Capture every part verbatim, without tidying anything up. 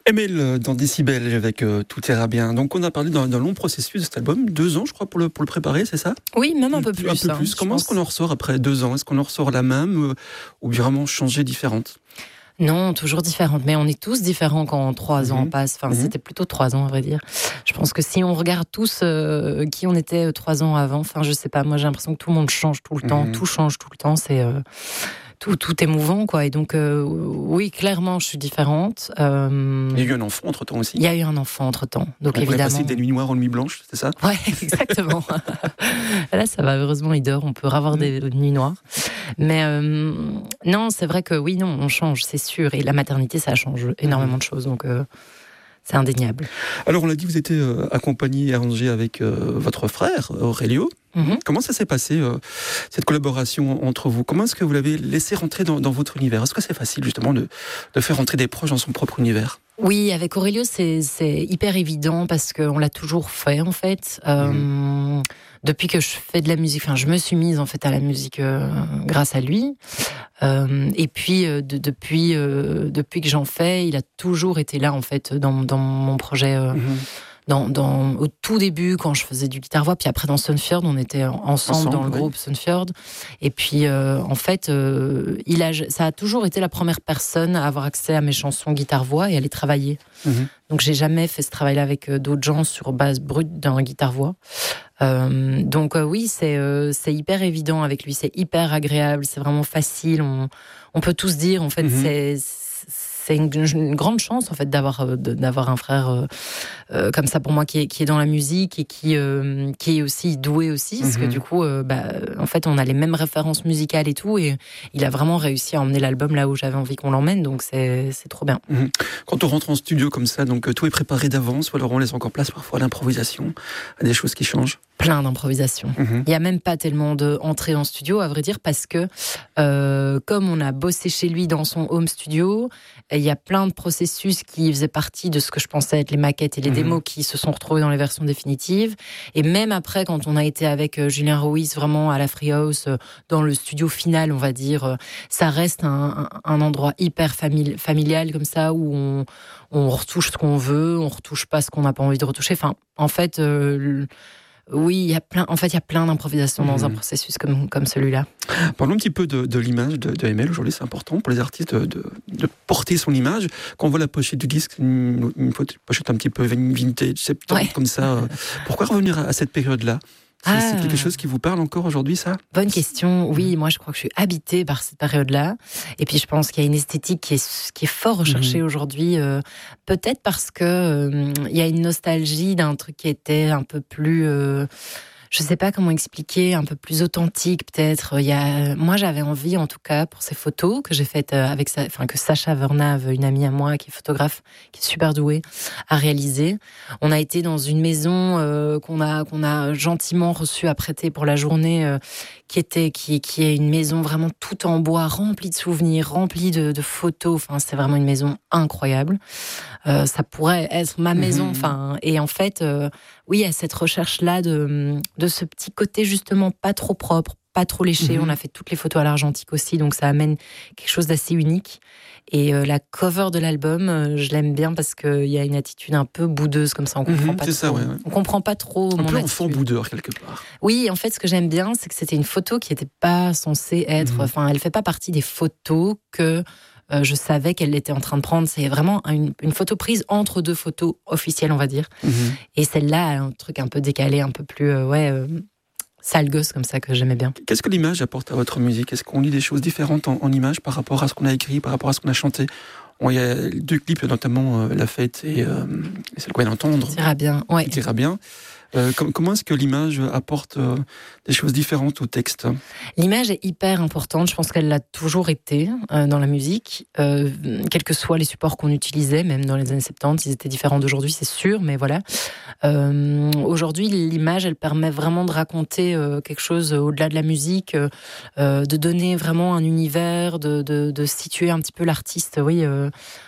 Emile dans Décibel avec euh, Tout ira bien. Donc on a parlé d'un, d'un long processus de cet album, deux ans je crois pour le, pour le préparer, c'est ça ? Oui, même un peu plus. Un peu hein, plus. Comment est-ce pense. qu'on en ressort après deux ans ? Est-ce qu'on en ressort la même euh, ou vraiment changée, différente ? Non, toujours différente. Mais on est tous différents quand trois Mm-hmm. ans passent. Enfin, mm-hmm. C'était plutôt trois ans, à vrai dire. Je pense que si on regarde tous euh, qui on était trois ans avant, enfin, je sais pas, moi j'ai l'impression que tout le monde change tout le mm-hmm. temps, tout change tout le temps. C'est euh, tout, tout est mouvant, quoi. Et donc, euh, oui, clairement, je suis différente. Euh... Il y a eu un enfant entre-temps aussi. Il y a eu un enfant entre-temps. Donc, on évidemment. On passer des nuits noires aux nuits blanches, c'est ça ? Ouais, exactement. Là, ça va. Heureusement, il dort. On peut avoir des nuits noires. Mais euh, non, c'est vrai que oui, non, on change, c'est sûr. Et la maternité, ça change énormément de choses. Donc, euh, c'est indéniable. Alors, on l'a dit, vous étiez euh, accompagné et arrangé avec euh, votre frère, Aurelio. Mm-hmm. Comment ça s'est passé, euh, cette collaboration entre vous ? Comment est-ce que vous l'avez laissé rentrer dans, dans votre univers ? Est-ce que c'est facile, justement, de, de faire rentrer des proches dans son propre univers ? Oui, avec Aurelio, c'est, c'est hyper évident parce qu'on l'a toujours fait, en fait. Euh, mmh. Depuis que je fais de la musique, enfin, je me suis mise, en fait, à la musique euh, grâce à lui. Euh, et puis, euh, de, depuis, euh, depuis que j'en fais, il a toujours été là, en fait, dans, dans mon projet... Euh, mmh. Dans, dans, au tout début, quand je faisais du guitare-voix, puis après dans Sunfjord, on était ensemble, ensemble dans le oui. groupe Sunfjord. Et puis, euh, en fait, euh, il a, ça a toujours été la première personne à avoir accès à mes chansons guitare-voix et à les travailler. Mm-hmm. Donc, j'ai jamais fait ce travail-là avec euh, d'autres gens sur base brute d'un guitare-voix. Euh, donc, euh, oui, c'est, euh, c'est hyper évident avec lui, c'est hyper agréable, c'est vraiment facile. On, on peut tous dire, en fait, mm-hmm. c'est... C'est une, une grande chance en fait d'avoir d'avoir un frère euh, euh, comme ça pour moi qui est qui est dans la musique et qui euh, qui est aussi doué aussi parce mm-hmm. que du coup euh, bah en fait on a les mêmes références musicales et tout et il a vraiment réussi à emmener l'album là où j'avais envie qu'on l'emmène donc c'est c'est trop bien. Mm-hmm. Quand on rentre en studio comme ça donc tout est préparé d'avance ou alors on laisse encore place parfois à l'improvisation, à des choses qui changent. Plein d'improvisation. Mm-hmm. Il y a même pas tellement de entrée en studio à vrai dire parce que euh, comme on a bossé chez lui dans son home studio. Il y a plein de processus qui faisaient partie de ce que je pensais être les maquettes et les mmh. démos qui se sont retrouvés dans les versions définitives. Et même après, quand on a été avec Julien Ruiz vraiment à la Free House, dans le studio final, on va dire, ça reste un, un endroit hyper famili- familial comme ça, où on, on retouche ce qu'on veut, on retouche pas ce qu'on n'a pas envie de retoucher. Enfin, en fait... Euh, Oui, il y a plein. En fait, il y a plein d'improvisations mmh. dans un processus comme comme celui-là. Parlons un petit peu de, de l'image de, de Emile. Aujourd'hui, c'est important pour les artistes de, de, de porter son image. Quand on voit la pochette du disque, une, une pochette un petit peu vintage, septembre, ouais. comme ça. Pourquoi revenir à, à cette période-là ? C'est, ah. c'est quelque chose qui vous parle encore aujourd'hui, ça ? Bonne question. Oui, moi, je crois que je suis habitée par cette période-là. Et puis, je pense qu'il y a une esthétique qui est, qui est fort recherchée mmh. aujourd'hui. Euh, peut-être parce que euh, il y a une nostalgie d'un truc qui était un peu plus... Euh, je sais pas comment expliquer, un peu plus authentique peut-être. Il y a, moi, j'avais envie, en tout cas, pour ces photos que j'ai faites avec, sa, enfin que Sacha Vernave, une amie à moi qui est photographe, qui est super douée, a réalisé. On a été dans une maison euh, qu'on a qu'on a gentiment reçue à prêter pour la journée, euh, qui était qui qui est une maison vraiment toute en bois, remplie de souvenirs, remplie de, de photos. Enfin, c'est vraiment une maison incroyable. Euh, ça pourrait être ma maison. Enfin, mmh. et en fait. Euh, Oui, il y a cette recherche-là de, de ce petit côté justement pas trop propre, pas trop léché. Mmh. On a fait toutes les photos à l'argentique aussi, donc ça amène quelque chose d'assez unique. Et euh, la cover de l'album, euh, je l'aime bien parce qu'il y a une attitude un peu boudeuse comme ça. On comprend mmh, pas c'est trop. Ça, ouais, ouais. On comprend pas trop un mon peu attitude. Enfant boudeur quelque part. Oui, en fait, ce que j'aime bien, c'est que c'était une photo qui n'était pas censée être. Enfin, mmh. elle fait pas partie des photos que. Euh, je savais qu'elle était en train de prendre. C'est vraiment une, une photo prise entre deux photos officielles, on va dire. Mmh. Et celle-là a un truc un peu décalé, un peu plus euh, ouais, euh, sale gosse comme ça que j'aimais bien. Qu'est-ce que l'image apporte à votre musique ? Est-ce qu'on lit des choses différentes en, en images par rapport à ce qu'on a écrit, par rapport à ce qu'on a chanté ? Bon, il y a deux clips, notamment euh, La Fête et, euh, et celle qu'on vient d'entendre. Ça ira bien, ouais. Ça ira bien. Euh, com- comment est-ce que l'image apporte euh, des choses différentes au texte ? L'image est hyper importante, je pense qu'elle l'a toujours été euh, dans la musique, euh, quels que soient les supports qu'on utilisait, même dans les années soixante-dix, ils étaient différents d'aujourd'hui, c'est sûr, mais voilà. Euh, aujourd'hui, l'image, elle permet vraiment de raconter euh, quelque chose au-delà de la musique, euh, de donner vraiment un univers, de, de, de situer un petit peu l'artiste, oui, euh,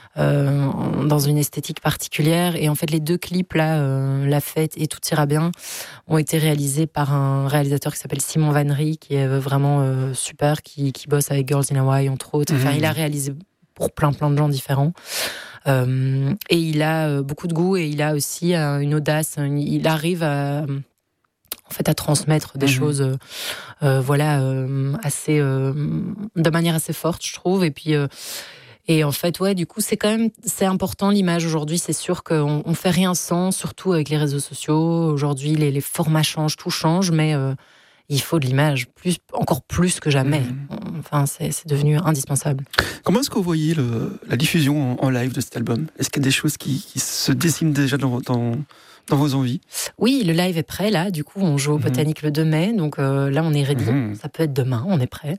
Euh, dans une esthétique particulière. Et en fait, les deux clips, là, euh, La Fête et Tout ira bien, ont été réalisés par un réalisateur qui s'appelle Simon Van Rie, qui est vraiment euh, super, qui, qui bosse avec Girls in Hawaii, entre autres. Enfin, mmh. il a réalisé pour plein, plein de gens différents. Euh, et il a beaucoup de goût et il a aussi euh, une audace. Une, il arrive à, en fait, à transmettre des mmh. choses, euh, voilà, euh, assez, euh, de manière assez forte, je trouve. Et puis. Euh, Et en fait, ouais, du coup, c'est quand même, c'est important l'image aujourd'hui. C'est sûr qu'on on fait rien sans, surtout avec les réseaux sociaux. Aujourd'hui, les, les formats changent, tout change, mais euh, il faut de l'image, plus, encore plus que jamais. Mmh. Enfin, c'est, c'est devenu indispensable. Comment est-ce que vous voyez le, la diffusion en, en live de cet album ? Est-ce qu'il y a des choses qui, qui se dessinent déjà dans, dans, dans vos envies ? Oui, le live est prêt, là. Du coup, on joue au Botanique mmh. le deux mai. Donc euh, là, on est ready. Mmh. Ça peut être demain, on est prêt.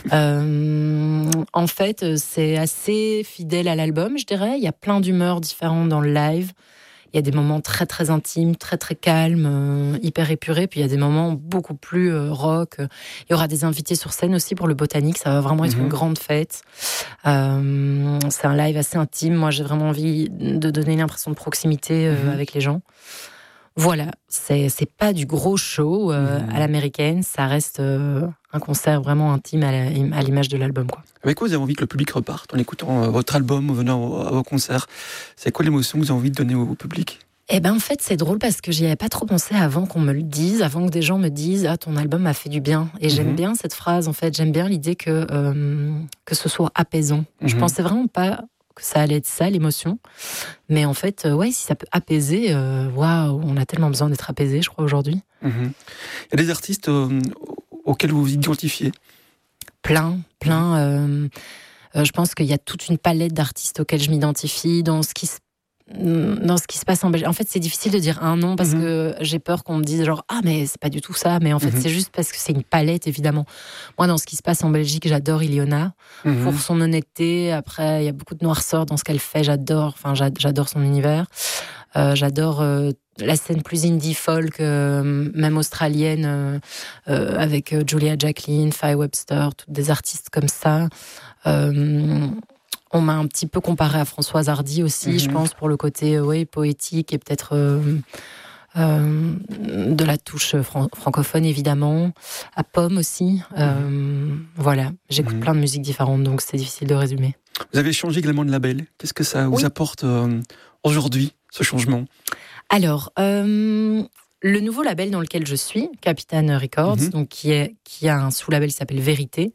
euh, en fait, c'est assez fidèle à l'album, je dirais. Il y a plein d'humeurs différentes dans le live. Il y a des moments très, très intimes, très, très calmes, euh, hyper épurés. Puis il y a des moments beaucoup plus euh, rock. Il y aura des invités sur scène aussi pour le Botanique. Ça va vraiment être mmh. une grande fête. Euh, c'est un live assez intime. Moi, j'ai vraiment envie de donner l'impression de proximité euh, mmh. avec les gens. Voilà, c'est, c'est pas du gros show euh, mmh. à l'américaine, ça reste euh, un concert vraiment intime à, la, à l'image de l'album, quoi. Avec quoi vous avez envie que le public reparte en écoutant euh, votre album, en venant à vos concerts ? C'est quoi l'émotion que vous avez envie de donner au, au public ? Eh ben en fait, c'est drôle parce que j'y avais pas trop pensé avant qu'on me le dise, avant que des gens me disent « Ah, ton album m'a fait du bien ». Et mmh. j'aime bien cette phrase, en fait, j'aime bien l'idée que, euh, que ce soit apaisant. Mmh. Je pensais vraiment pas que ça allait être ça, l'émotion. Mais en fait, euh, ouais, si ça peut apaiser, waouh, wow, on a tellement besoin d'être apaisé, je crois, aujourd'hui. Mmh. Il y a des artistes euh, auxquels vous vous identifiez ? Plein, plein. Euh, euh, je pense qu'il y a toute une palette d'artistes auxquels je m'identifie, dans ce qui se dans ce qui se passe en Belgique. En fait, c'est difficile de dire un nom parce mmh. que j'ai peur qu'on me dise genre « Ah, mais c'est pas du tout ça ». Mais en fait, mmh. c'est juste parce que c'est une palette, évidemment. Moi, dans ce qui se passe en Belgique, j'adore Iliona mmh. pour son honnêteté. Après, il y a beaucoup de noirceur dans ce qu'elle fait. J'adore, enfin, j'adore son univers. Euh, j'adore euh, la scène plus indie folk, euh, même australienne, euh, euh, avec euh, Julia Jacqueline, Faye Webster, toutes des artistes comme ça. Euh, On m'a un petit peu comparé à Françoise Hardy aussi, mmh. je pense, pour le côté ouais, poétique et peut-être euh, euh, de la touche fran- francophone, évidemment. À Pomme aussi. Euh, mmh. Voilà, j'écoute mmh. plein de musiques différentes, donc c'est difficile de résumer. Vous avez changé également de label. Qu'est-ce que ça vous oui. apporte euh, aujourd'hui, ce changement ? Alors, euh, le nouveau label dans lequel je suis, Capitaine Records, mmh. donc qui, est, qui a un sous-label qui s'appelle Vérité,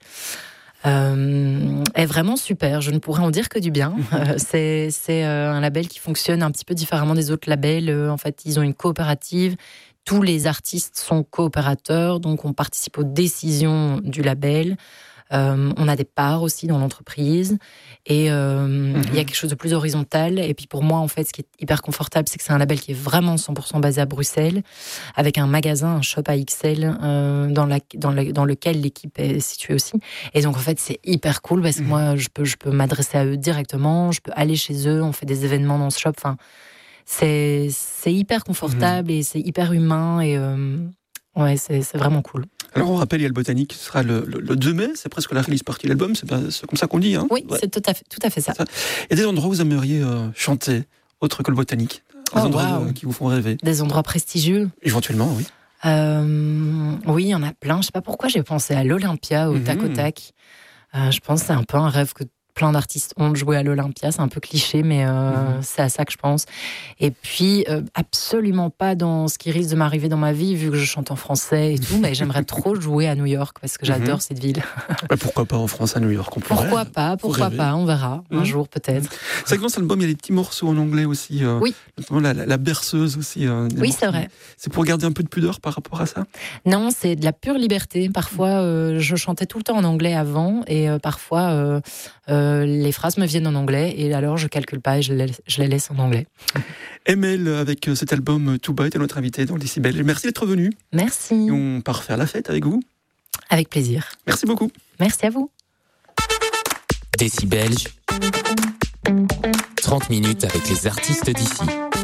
Euh, est vraiment super. Je ne pourrais en dire que du bien. Euh, c'est c'est euh, un label qui fonctionne un petit peu différemment des autres labels. Euh, en fait, ils ont une coopérative. Tous les artistes sont coopérateurs, donc on participe aux décisions du label. Euh, on a des parts aussi dans l'entreprise et euh, mmh. il y a quelque chose de plus horizontal. Et puis pour moi, en fait, ce qui est hyper confortable, c'est que c'est un label qui est vraiment cent pour cent basé à Bruxelles, avec un magasin, un shop à X L euh, dans, la, dans, le, dans lequel l'équipe est située aussi. Et donc en fait, c'est hyper cool parce que mmh. moi, je peux, je peux m'adresser à eux directement, je peux aller chez eux, on fait des événements dans ce shop. Enfin, c'est, c'est hyper confortable mmh. et c'est hyper humain et euh, ouais, c'est, c'est vraiment cool. Alors on rappelle, il y a le Botanique, ce sera le, le, le deux mai, c'est presque la release party de l'album, c'est, bien, c'est comme ça qu'on dit. Hein oui, ouais. c'est tout à fait, tout à fait ça. ça. Il y a des endroits où vous aimeriez euh, chanter, autre que le Botanique, des oh, endroits wow. euh, qui vous font rêver. Des endroits prestigieux. Éventuellement, oui. Euh, oui, il y en a plein. Je ne sais pas pourquoi j'ai pensé à l'Olympia, au mmh. tac au tac. Euh, je pense que c'est un peu un rêve que plein d'artistes ont de jouer à l'Olympia, c'est un peu cliché, mais euh, mmh. c'est à ça que je pense. Et puis, euh, absolument pas dans ce qui risque de m'arriver dans ma vie, vu que je chante en français et tout, mais j'aimerais trop jouer à New York, parce que j'adore mmh. cette ville. Bah pourquoi pas en France, à New York, on pourrait. Pourquoi pas, pourquoi pas, on verra, mmh. un jour peut-être. C'est vrai que dans cet album, il y a des petits morceaux en anglais aussi, euh, oui. notamment la, la, la berceuse aussi. Euh, oui, morceaux. C'est vrai. C'est pour garder un peu de pudeur par rapport à ça ? Non, c'est de la pure liberté. Parfois, euh, je chantais tout le temps en anglais avant, et euh, parfois, euh, euh, les phrases me viennent en anglais et alors je calcule pas et je les, je les laisse en anglais. M L avec cet album Too Bad est notre invité dans Décibel. Merci d'être venu. Merci. Et on part faire la fête avec vous. Avec plaisir. Merci beaucoup. Merci à vous. Décibel, trente minutes avec les artistes d'ici.